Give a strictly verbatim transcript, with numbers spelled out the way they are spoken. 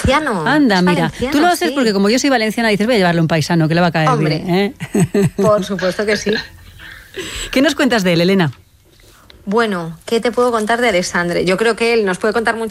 valenciano. Anda, es mira. valenciano, Tú lo haces sí. porque como yo soy valenciana, dices, voy a llevarle un paisano que le va a caer Hombre, bien. ¿eh? Por supuesto que sí. ¿Qué nos cuentas de él, Elena? Bueno, ¿qué te puedo contar de Alexandre? Yo creo que él nos puede contar mucho